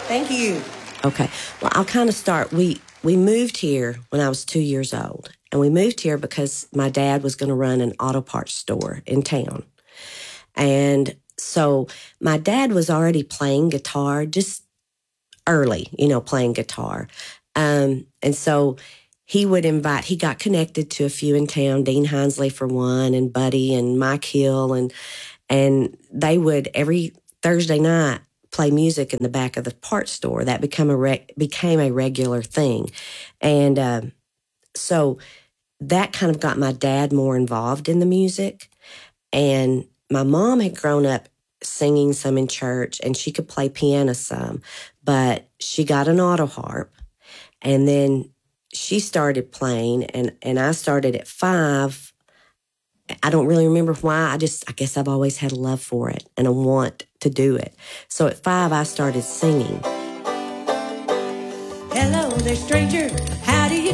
Thank you. Okay. Well, I'll kind of start. We moved here when I was 2 years old, and we moved here because my dad was going to run an auto parts store in town. And so my dad was already playing guitar just early, playing guitar. And so he got connected to a few in town, Dean Hinesley for one, and Buddy and Mike Hill, and they would every Thursday night play music in the back of the parts store. That became a regular thing. And so that kind of got my dad more involved in the music. And my mom had grown up singing some in church, and she could play piano some, but she got an auto harp, and then she started playing, and I started at 5. I don't really remember why. I guess I've always had a love for it and a want to do it. So at 5, I started singing. Hello there, stranger. How do you